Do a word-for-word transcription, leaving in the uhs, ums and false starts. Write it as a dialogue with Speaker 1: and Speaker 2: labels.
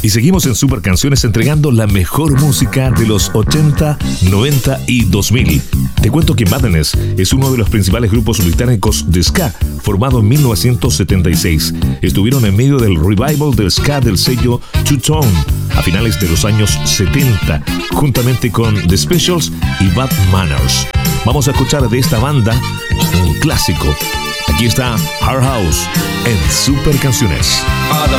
Speaker 1: Y seguimos en Super Canciones entregando la mejor música de los ochenta, noventa y dos mil. Te cuento que Madness es uno de los principales grupos británicos de ska, formado en mil novecientos setenta y seis. Estuvieron en medio del revival del ska del sello Two Tone a finales de los años setenta, juntamente con The Specials y Bad Manners. Vamos a escuchar de esta banda un clásico. Aquí está Hard House en Super Canciones.